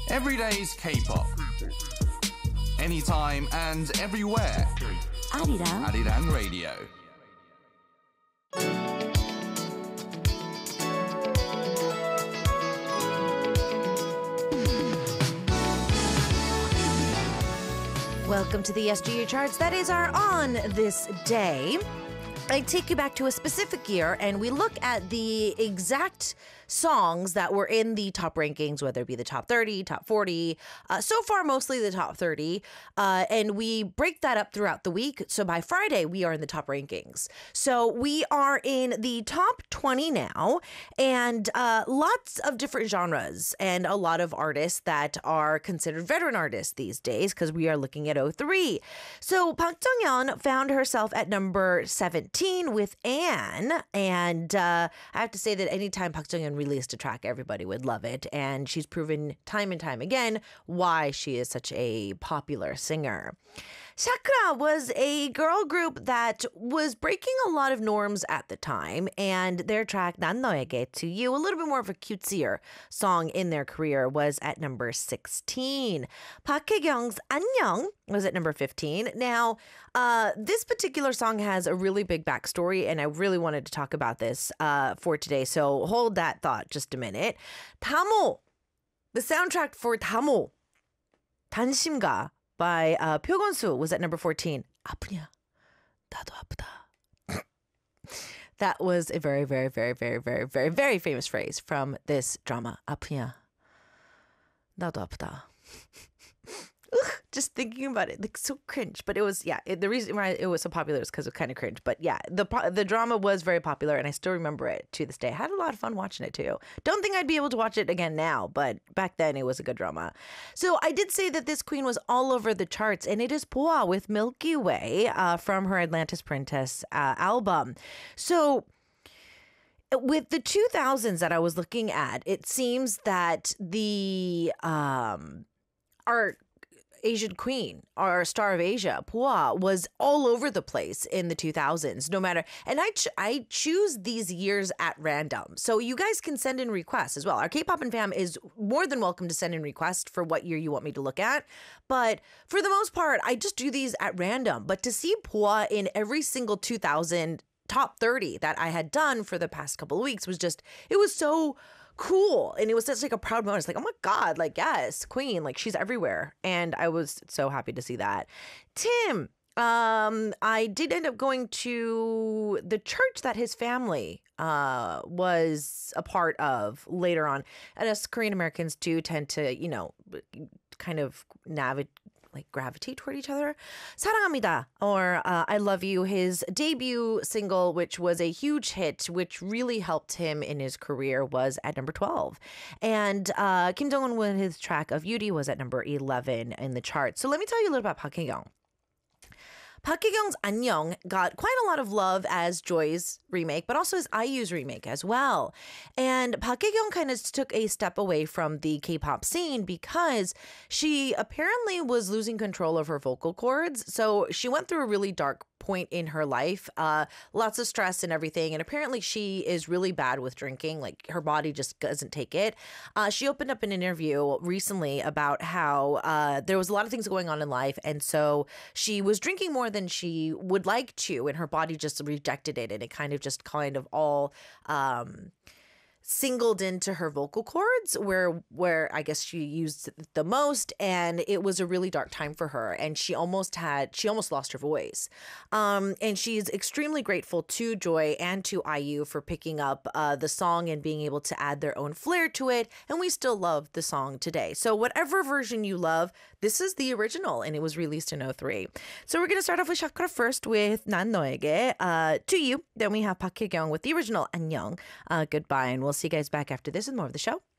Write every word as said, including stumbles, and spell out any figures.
Everyday's K-pop. Anytime and everywhere. Arirang. Arirang Radio. Welcome to the S G U charts. That is our On This Day. I take you back to a specific year and we look at the exact songs that were in the top rankings, whether it be the top thirty, top forty, uh, so far mostly the top thirty, uh, and we break that up throughout the week. So by Friday, we are in the top rankings. So we are in the top twenty now, and uh, lots of different genres and a lot of artists that are considered veteran artists these days because we are looking at oh three. So Park Jung-yeon found herself at number seventeen with Anne, and uh, I have to say that anytime Park Jung-yeon released a track, everybody would love it, and she's proven time and time again why she is such a popular singer. Sakura was a girl group that was breaking a lot of norms at the time, and their track 난 너에게 to you, a little bit more of a cutesier song in their career, was at number sixteen. Park Hae-kyung's 안녕 was at number fifteen. Now, uh, this particular song has a really big backstory, and I really wanted to talk about this uh, for today, so hold that thought just a minute. 다모, the soundtrack for 다모, 단심가, by uh, 표건수 was at number fourteen. 아프냐? 나도 아프다. That was a very, very, very, very, very, very, very famous phrase from this drama. 아프냐? 나도 아프다. Ugh, just thinking about it, like so cringe. But it was, yeah, it, the reason why it was so popular is because it was kind of cringe. But yeah, the the drama was very popular, and I still remember it to this day. I had a lot of fun watching it too. Don't think I'd be able to watch it again now, but back then it was a good drama. So I did say that this queen was all over the charts, and it is Boa with Milky Way uh, from her Atlantis Princess uh, album. So with the two thousands that I was looking at, it seems that the um, our Asian queen, our star of Asia, Boa, was all over the place in the two thousands, no matter. And I ch- I choose these years at random. So you guys can send in requests as well. Our K-Pop and Fam is more than welcome to send in requests for what year you want me to look at. But for the most part, I just do these at random. But to see Boa in every single two thousand top thirty that I had done for the past couple of weeks was just, it was so cool. And it was such like a proud moment. It's like, oh my God, like, yes, queen, like she's everywhere. And I was so happy to see that. Tim, um, I did end up going to the church that his family uh, was a part of later on. And us Korean Americans do tend to, you know, kind of navigate, like gravitate toward each other. 사랑합니다, or uh, I Love You, his debut single, which was a huge hit, which really helped him in his career, was at number twelve. And uh, Kim Jong-un with his track of Yuri was at number eleven in the chart. So let me tell you a little about Park Hae-kyung. Park Hae-kyung's 안녕 got quite a lot of love as Joy's remake, but also as I U's remake as well. And Park Hae-kyung kind of took a step away from the K-pop scene because she apparently was losing control of her vocal cords. So she went through a really dark point in her life, uh, lots of stress and everything. And apparently she is really bad with drinking. Like her body just doesn't take it. Uh, she opened up in an interview recently about how uh, there was a lot of things going on in life. And so she was drinking more than she would like to, and her body just rejected it. And it kind of just kind of all um, singled into her vocal cords where where I guess she used it the most, and it was a really dark time for her, and she almost had she almost lost her voice. Um, and she's extremely grateful to Joy and to I U for picking up uh, the song and being able to add their own flair to it, and we still love the song today. So whatever version you love, this is the original, and it was released in oh three. So we're going to start off with Sakura first with 난 너에게, uh, To You. Then we have Park Hae-kyung with the original 안녕, uh, Goodbye, and we'll see you guys back after this with more of the show.